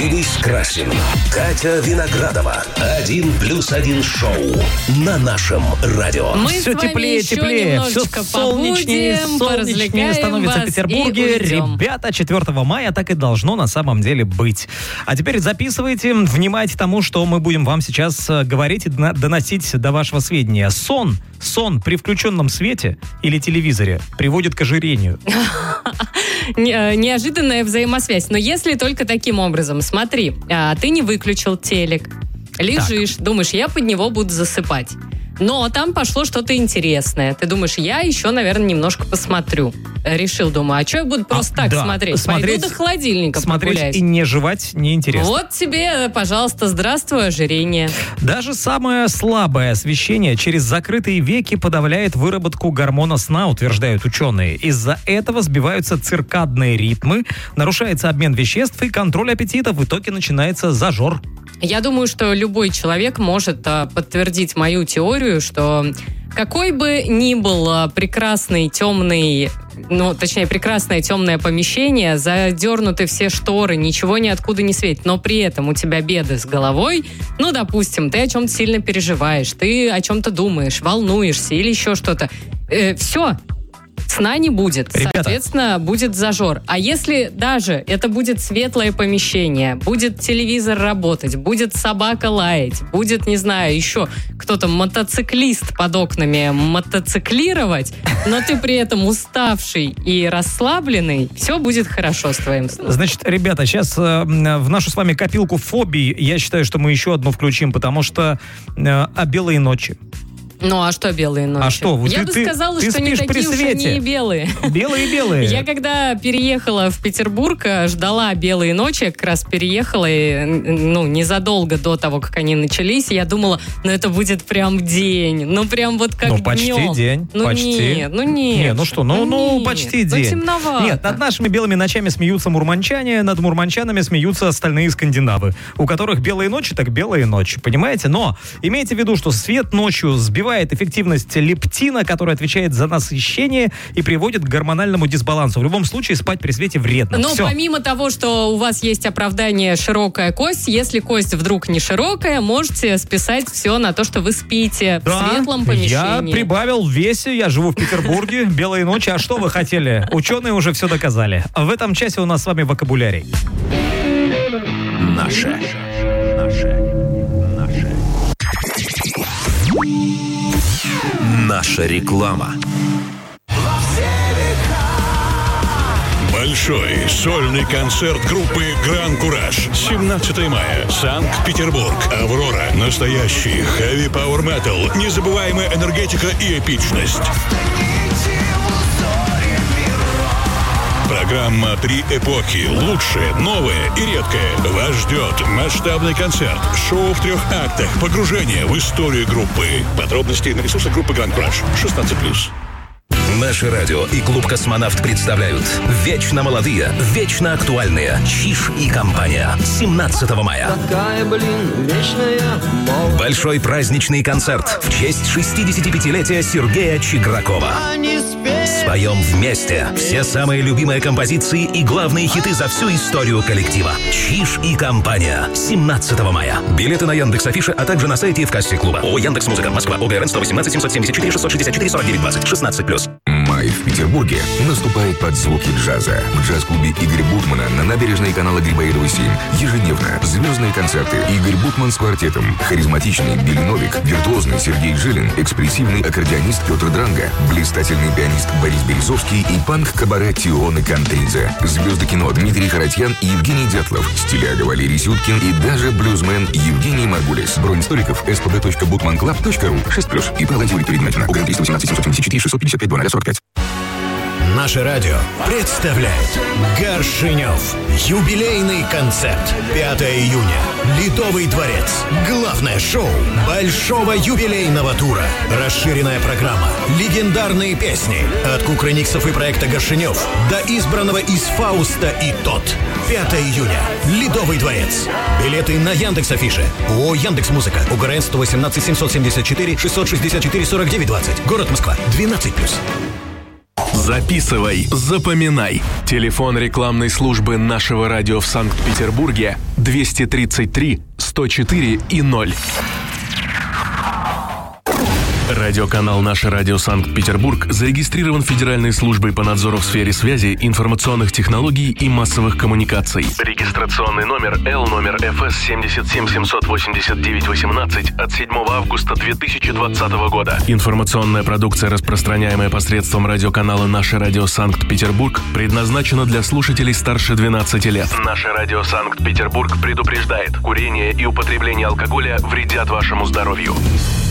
Денис Красин, Катя Виноградова. 1+1 шоу на нашем радио. Мы все с вами теплее, еще теплее. Все немножечко солнечнее, побудем, солнечнее становится в вас Петербурге. и уйдем. Ребята, 4 мая так и должно на самом деле быть. А теперь записывайте, внимайте тому, что мы будем вам сейчас говорить и доносить до вашего сведения. Сон при включенном свете или телевизоре приводит к ожирению. Неожиданная взаимосвязь. Но если только таким образом. Смотри, ты не выключил телек, лежишь, думаешь, я под него буду засыпать. Но там пошло что-то интересное. Ты думаешь, я еще, наверное, немножко посмотрю. Решил, думаю, а что я буду просто так смотреть? Пойду до холодильника Смотреть прогуляюсь. и не жевать неинтересно. Вот тебе, пожалуйста, здравствуй, ожирение. Даже самое слабое освещение через закрытые веки подавляет выработку гормона сна, утверждают ученые. Из-за этого сбиваются циркадные ритмы, нарушается обмен веществ и контроль аппетита. В итоге начинается зажор. Я думаю, что любой человек может подтвердить мою теорию, что какой бы ни был прекрасный темный, прекрасное темное помещение, задернуты все шторы, ничего ниоткуда не светит, но при этом у тебя беды с головой, допустим, ты о чем-то сильно переживаешь, ты о чем-то думаешь, волнуешься или еще что-то, все. Сна не будет, Ребята, соответственно, будет зажор. А если даже это будет светлое помещение, будет телевизор работать, будет собака лаять, будет, не знаю, еще кто-то, мотоциклист под окнами мотоциклировать, но ты при этом уставший и расслабленный, все будет хорошо с твоим сном. Значит, ребята, сейчас в нашу с вами копилку фобий я считаю, что мы еще одну включим, потому что белые ночи. А что белые ночи? А что? Я бы сказала, что не такие уж они и белые. Белые. Я когда переехала в Петербург, ждала белые ночи, как раз переехала, незадолго до того, как они начались, я думала, это будет прям день, прям вот как днем. Почти день. Почти. Нет. Почти день. Темновато. Нет, над нашими белыми ночами смеются мурманчане, над мурманчанами смеются остальные скандинавы, у которых белые ночи, так белые ночи, понимаете? Но имейте в виду, что свет ночью сбивает эффективность лептина, который отвечает за насыщение и приводит к гормональному дисбалансу. В любом случае спать при свете вредно. Помимо того, что у вас есть оправдание широкая кость, если кость вдруг не широкая, можете списать все на то, что вы спите в светлом помещении. Я прибавил в весе, я живу в Петербурге, белые ночи. А что вы хотели? Ученые уже все доказали. В этом часе у нас с вами вокабулярий. Наша реклама. Большой сольный концерт группы «Гран Кураж». 17 мая. Санкт-Петербург. «Аврора». Настоящий heavy power metal. Незабываемая энергетика и эпичность. Программа «Три эпохи». Лучшее, новое и редкое. Вас ждет масштабный концерт. Шоу в 3 актах. Погружение в историю группы. Подробности на ресурсах группы «Гран Кураж». 16+. Наше радио и клуб «Космонавт» представляют вечно молодые, вечно актуальные «Чиж и компания». 17 мая. Большой праздничный концерт в честь 65-летия Сергея Чигракова. Споем вместе все самые любимые композиции и главные хиты за всю историю коллектива. «Чиж и компания». 17 мая. Билеты на Яндекс.Афише, а также на сайте и в кассе клуба. ООО «Яндекс.Музыка», Москва, ОГРН 118 774 664 49 20, 16+. Май в Петербурге наступает под звуки джаза. В джаз-клубе Игоря Бутмана на набережной канала Грибоедова 7 ежедневно звездные концерты. Игорь Бутман с квартетом, харизматичный Билли Новик, виртуозный Сергей Жилин, экспрессивный аккордеонист Петр Дранга, блистательный пианист Борис Березовский и панк-кабаре Тиона Кантридзе. Звезды кино Дмитрий Харатьян и Евгений Дятлов, стиляга Валерий Сюткин и даже блюзмен Евгений Маргулис. Бронь столиков spb.bookmanclub.ru 6+. И по Владимиру Игнатьевна. УГРН 318 774 655 0045. Наше радио представляет Горшенев. Юбилейный концерт. 5 июня. Ледовый дворец. Главное шоу большого юбилейного тура. Расширенная программа. Легендарные песни. От кукрыниксов и проекта Горшенев до избранного из Фауста и тот. 5 июня. Ледовый дворец. Билеты на Яндекс.Афише. ООО «Яндекс.Музыка». УГРН 118 774 664 49 20. Город Москва. 12+. Записывай, запоминай. Телефон рекламной службы нашего радио в Санкт-Петербурге 233 104 и 0. Радиоканал «Наше радио Санкт-Петербург» зарегистрирован Федеральной службой по надзору в сфере связи, информационных технологий и массовых коммуникаций. Регистрационный номер L номер ФС 7778918 от 7 августа 2020 года. Информационная продукция, распространяемая посредством радиоканала «Наше радио Санкт-Петербург», предназначена для слушателей старше 12 лет. «Наше радио Санкт-Петербург» предупреждает: курение и употребление алкоголя вредят вашему здоровью.